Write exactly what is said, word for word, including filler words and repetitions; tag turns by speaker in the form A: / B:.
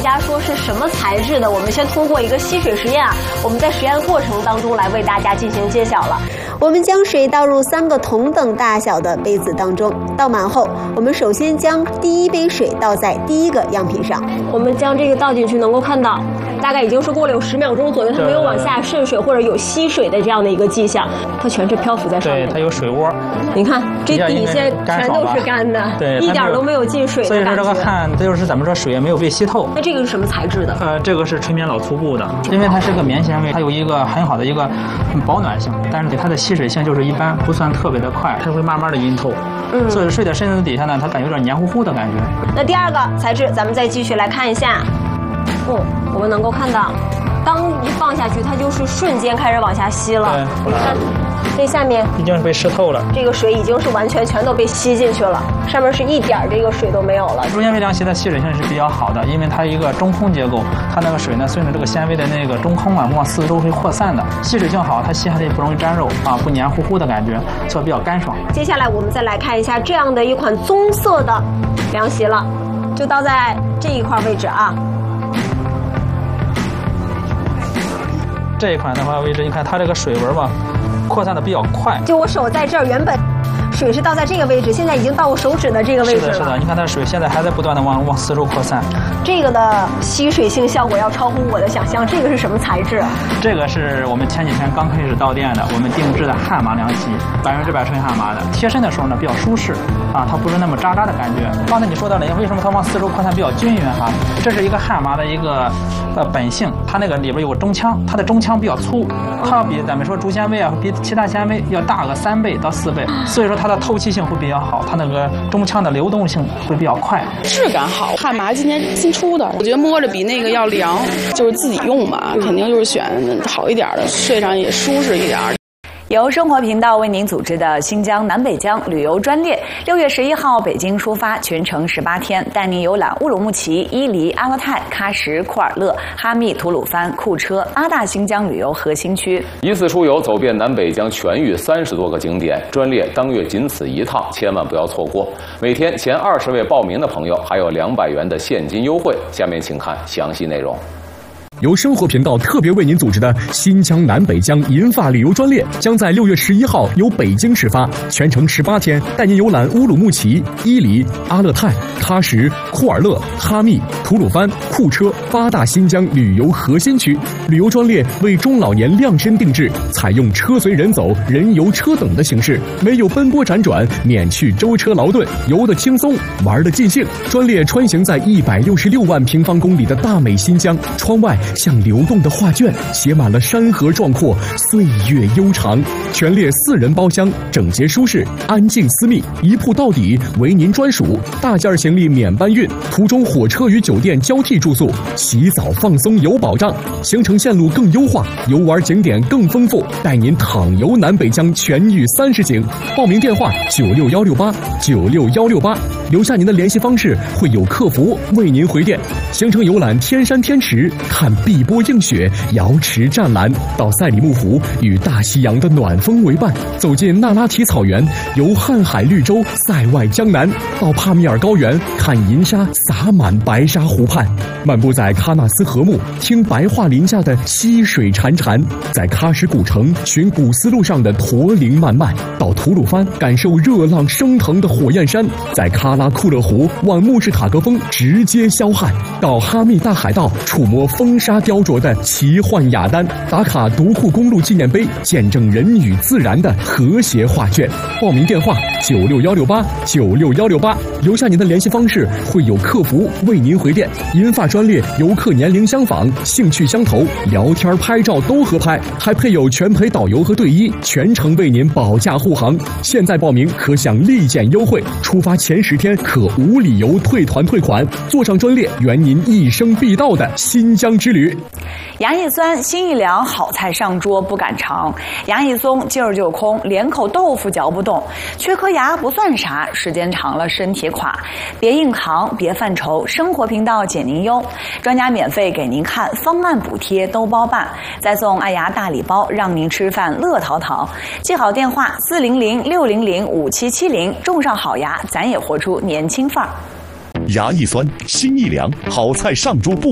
A: 家说是什么材质的，我们先通过一个吸水实验啊，我们在实验过程当中来为大家进行揭晓了。我们将水倒入三个同等大小的杯子当中，倒满后，我们首先将第一杯水倒在第一个样品上。我们将这个倒进去，能够看到，大概已经是过了有十秒钟左右，它没有往下渗水或者有吸水的这样的一个迹象，它全是漂浮在上面。
B: 对，它有水窝。
A: 你看，这底下全都是干的，
B: 对，
A: 一点都没有进水的感觉。
B: 所以说这个汗，它就是怎么说，水也没有被吸透。
A: 那这个是什么材质的？
B: 呃，这个是纯棉老粗布的，因为它是个棉纤维，它有一个很好的一个保暖性，但是它的吸水性就是一般，不算特别的快，它会慢慢的阴透。嗯，所以睡在身子底下呢，它感觉有点黏糊糊的感觉。
A: 那第二个材质，咱们再继续来看一下。哦，我们能够看到，当一放下去，它就是瞬间开始往下吸了。
B: 对，
A: 你看，这下面
B: 已经是被湿透了，
A: 这个水已经是完全全都被吸进去了，上面是一点这个水都没有了。
B: 竹纤维凉席的吸水性是比较好的，因为它一个中空结构，它那个水呢顺着这个纤维的那个中空啊，往四周会扩散的，吸水性好，它吸下来也不容易粘肉啊，不黏糊糊的感觉，所以比较干爽。
A: 接下来我们再来看一下这样的一款棕色的凉席了，就倒在这一块位置啊。
B: 这一款的话位置，你看它这个水纹吧，扩散的比较快。
A: 就我手在这儿，原本水是倒在这个位置，现在已经到我手指的这个位置了。
B: 是的，是的，你看它水现在还在不断的往往四周扩散。
A: 这个的吸水性效果要超乎我的想象。这个是什么材质啊？
B: 这个是我们前几天刚开始到店的，我们定制的汉麻凉席，百分之百纯汉麻的，贴身的时候呢比较舒适啊，它不是那么扎扎的感觉。刚才你说到了，为什么它往四周扩散比较均匀哈？这是一个汉麻的一个呃本性，它那个里边有个中腔，它的中腔比较粗，它要比咱们说竹纤维啊，比其他纤维要大个三倍到四倍，所以说它的透气性会比较好，它那个中腔的流动性会比较快，
C: 质感好。汉麻今年新出的，我觉得摸着比那个要凉，就是自己用嘛，肯定就是选好一点的，睡上也舒适一点。
D: 由生活频道为您组织的新疆南北疆旅游专列，六月十一号北京出发，全程十八天，带您游览乌鲁木齐、伊犁、阿勒泰、喀什、库尔勒、哈密、吐鲁番、库车八大新疆旅游核心区。
E: 一次出游走遍南北疆全域三十多个景点，专列当月仅此一趟，千万不要错过。每天前二十位报名的朋友还有两百元的现金优惠。下面请看详细内容。
F: 由生活频道特别为您组织的新疆南北疆银发旅游专列，将在六月十一号由北京始发，全程十八天，带您游览乌鲁木齐、伊犁、阿勒泰、喀什、库尔勒、哈密、吐鲁番、库车八大新疆旅游核心区。旅游专列为中老年量身定制，采用车随人走、人游车等的形式，没有奔波辗转，免去舟车劳顿，游得轻松，玩得尽兴。专列穿行在一百六十六万平方公里的大美新疆，窗外像流动的画卷，写满了山河壮阔，岁月悠长。全列四人包厢，整洁舒适，安静私密，一铺到底，为您专属。大件行李免搬运，途中火车与酒店交替住宿，洗澡放松有保障。行程线路更优化，游玩景点更丰富，带您淌游南北疆全域三十景。报名电话九六幺六八九六幺六八，留下您的联系方式，会有客服为您回电。行程游览天山天池，看碧波映雪，瑶池湛蓝，到赛里木湖与大西洋的暖风为伴，走进那拉提草原，游瀚海绿洲，塞外江南，到帕米尔高原，看银沙洒满白沙湖畔，漫步在喀纳斯河木，听白桦林下的溪水潺潺，在喀什古城寻古丝路上的驼铃漫漫，到吐鲁番感受热浪升腾的火焰山，在喀拉库勒湖望穆士塔格峰直接霄汉，到哈密大海道触摸风沙雕琢的奇幻雅丹，打卡独库公路纪念碑，见证人与自然的和谐画卷。报名电话九六幺六八九六幺六八，留下您的联系方式，会有客服为您回电。银发专列游客年龄相仿，兴趣相投，聊天拍照都合拍，还配有全陪导游和队医，全程为您保驾护航。现在报名可享立减优惠，出发前十天可无理由退团退款。坐上专列，圆您一生必到的新疆之旅。
D: 牙一酸，心一凉，好菜上桌不敢尝。牙一松，劲儿就空，连口豆腐嚼不动。缺颗牙不算啥，时间长了身体垮。别硬扛，别犯愁，生活频道解您忧，专家免费给您看，方案补贴都包办，再送爱牙大礼包，让您吃饭乐淘淘。记好电话四零零六零零五七七零，种上好牙，咱也活出年轻范儿。
G: 牙一酸，心一凉，好菜上桌不